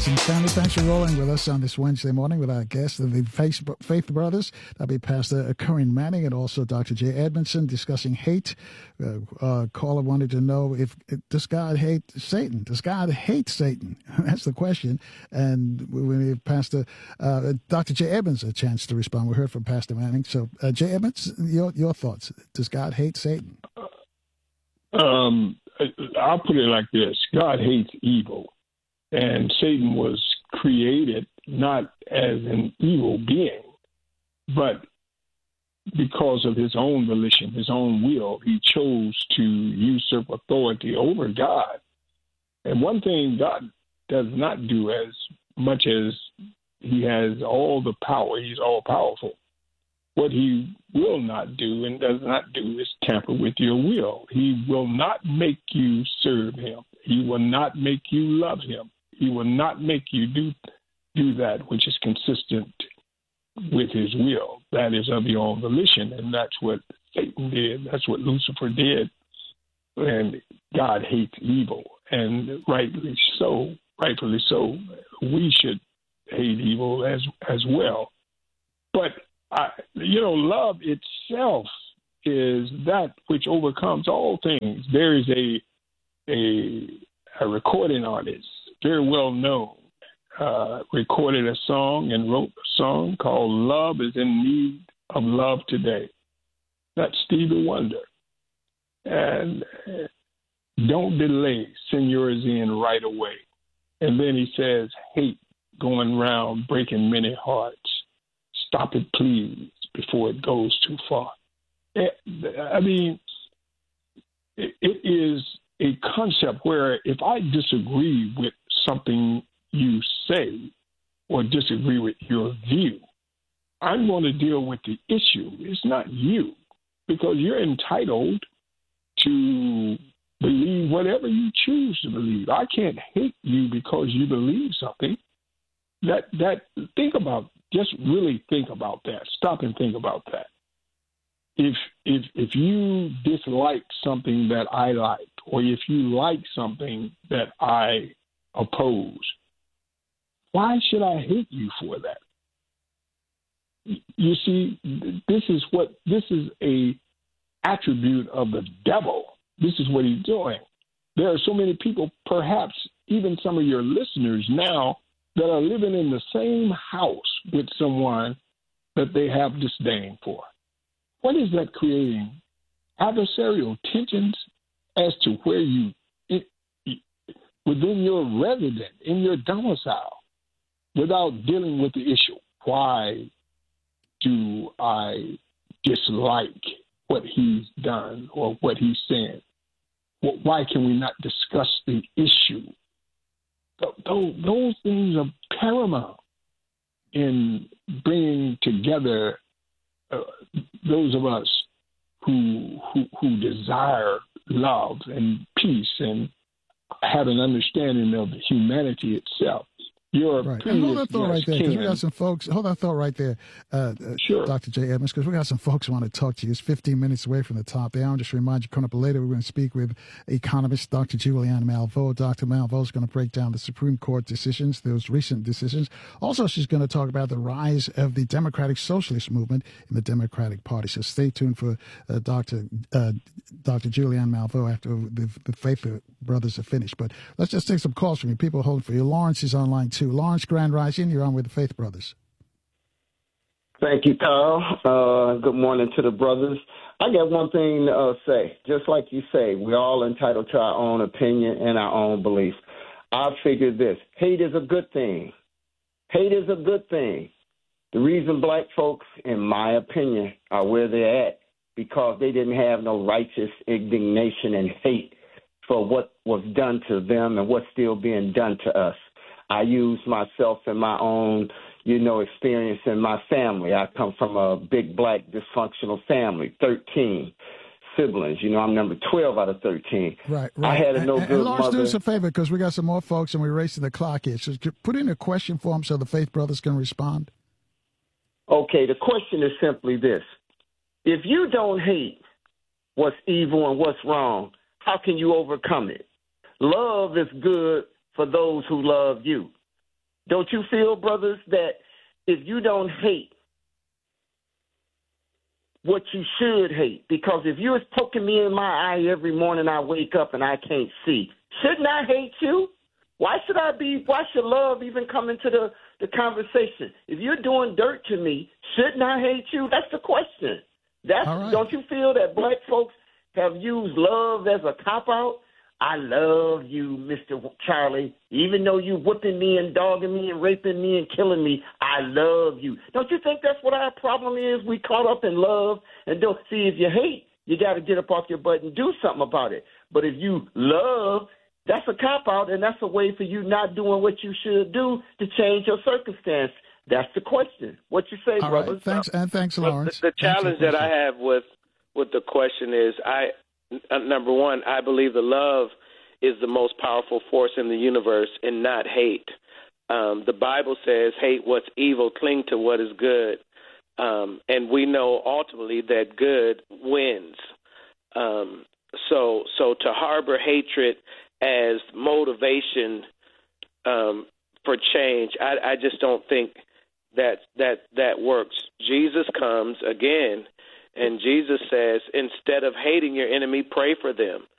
Brothers and Family. Thanks for rolling with us on this Wednesday morning with our guests, the Faith Brothers. That'll be Pastor Corinne Manning and also Dr. Jay Edmondson discussing hate. Caller wanted to know does God hate Satan? Does God hate Satan? That's the question. And we give Pastor Dr. Jay Edmonds a chance to respond. We heard from Pastor Manning. So, Jay Edmonds, your thoughts. Does God hate Satan? I'll put it like this. God hates evil. And Satan was created not as an evil being, but because of his own volition, his own will, he chose to usurp authority over God. And one thing God does not do, as much as he has all the power, he's all powerful. What he will not do and does not do is tamper with your will. He will not make you serve him. He will not make you love him. He will not make you do that which is consistent with his will. That is of your own volition, and that's what Satan did. That's what Lucifer did. And God hates evil, and rightfully so. We should hate evil as well. But love itself is that which overcomes all things. There is a recording artist, very well known, recorded a song and wrote a song called "Love is in Need of Love Today." That's Stevie Wonder. And don't delay, send yours in right away. And then he says, hate going round breaking many hearts. Stop it, please, before it goes too far. I mean, it is a concept where if I disagree with something you say or disagree with your view, I'm going to deal with the issue. It's not you, because you're entitled to believe whatever you choose to believe. I can't hate you because you believe something. Just really think about that. Stop and think about that. If you dislike something that I like, or if you like something that I oppose, why should I hate you for that? You see, this is a attribute of the devil. This is what he's doing. There are so many people, perhaps even some of your listeners now, that are living in the same house with someone that they have disdain for. What is that creating? Adversarial tensions as to where within your residence, in your domicile, without dealing with the issue. Why do I dislike what he's done or what he's saying? Why can we not discuss the issue? Those things are paramount in bringing together those of us who desire love and peace and have an understanding of humanity itself. Right. And hold that thought right there, because we got some folks. Hold that thought right there, sure. Dr. Jay Edmonds, because we got some folks who want to talk to you. It's 15 minutes away from the top there. I'll just remind you, coming up later, we're going to speak with economist Dr. Julianne Malveaux. Dr. Malveaux is going to break down the Supreme Court decisions, those recent decisions. Also, she's going to talk about the rise of the Democratic Socialist movement in the Democratic Party. So stay tuned for Dr. Julianne Malveaux after the Faith Brothers are finished. But let's just take some calls from you. People holding for you. Lawrence is online too. Lawrence, Grand Rising, you're on with the Faith Brothers. Thank you, Carl. Good morning to the brothers. I got one thing to say. Just like you say, we're all entitled to our own opinion and our own belief. I figured this. Hate is a good thing. Hate is a good thing. The reason black folks, in my opinion, are where they're at, because they didn't have no righteous indignation and hate for what was done to them and what's still being done to us. I use myself in my own, experience in my family. I come from a big black dysfunctional family, 13 siblings. I'm number 12 out of 13. Right. I had a no-good and Lawrence, mother. do us a favor, because we got some more folks and we're racing the clock here. So put in a question for them so the Faith Brothers can respond. Okay, the question is simply this. If you don't hate what's evil and what's wrong, how can you overcome it? Love is good for those who love you. Don't you feel, brothers, that if you don't hate what you should hate, because if you're poking me in my eye every morning I wake up and I can't see, shouldn't I hate you? Why should love even come into the conversation? If you're doing dirt to me, shouldn't I hate you? That's the question. Right. Don't you feel that black folks have used love as a cop-out? I love you, Mr. Charlie. Even though you whipping me and dogging me and raping me and killing me, I love you. Don't you think that's what our problem is? We caught up in love and don't see. If you hate, you got to get up off your butt and do something about it. But if you love, that's a cop-out, and that's a way for you not doing what you should do to change your circumstance. That's the question. What you say, All brothers? Right. Thanks, Lawrence. The challenge that I have with the question is, number one, I believe the love is the most powerful force in the universe and not hate. The Bible says, hate what's evil, cling to what is good. And we know ultimately that good wins. So to harbor hatred as motivation for change, I just don't think that works. Jesus comes again, and Jesus says, instead of hating your enemy, pray for them.